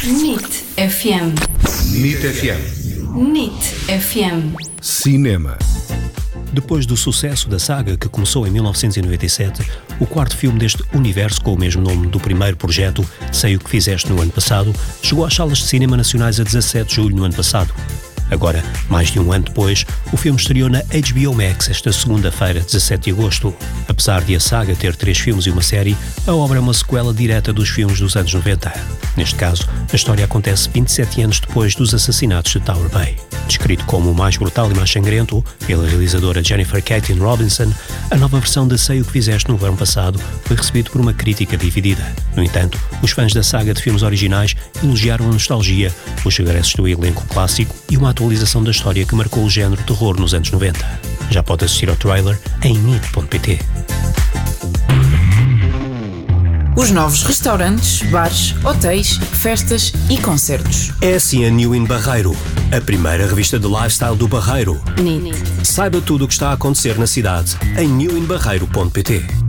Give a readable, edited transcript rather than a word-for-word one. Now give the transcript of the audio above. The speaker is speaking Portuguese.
NIT FM. NIT FM. NIT FM. Cinema. Depois do sucesso da saga que começou em 1997, o quarto filme deste universo com o mesmo nome do primeiro projeto, Sei o que Fizeste no ano passado, chegou às salas de cinema nacionais a 17 de julho no ano passado. Agora, mais de um ano depois, o filme estreou na HBO Max esta segunda-feira, 17 de agosto. Apesar de a saga ter 3 filmes e uma série, a obra é uma sequela direta dos filmes dos anos 90. Neste caso, a história acontece 27 anos depois dos assassinatos de Tower Bay. Descrito como o mais brutal e mais sangrento pela realizadora Jennifer Kaytin Robinson, a nova versão de Sei o que Fizeste no verão passado foi recebido por uma crítica dividida. No entanto, os fãs da saga de filmes originais elogiaram a nostalgia, os regressos do elenco clássico e uma atualização da história que marcou o género terror nos anos 90. Já pode assistir ao trailer em nit.pt. Os novos restaurantes, bares, hotéis, festas e concertos. É assim a New in Barreiro, a primeira revista de lifestyle do Barreiro. NIT. Saiba tudo o que está a acontecer na cidade em newinbarreiro.pt.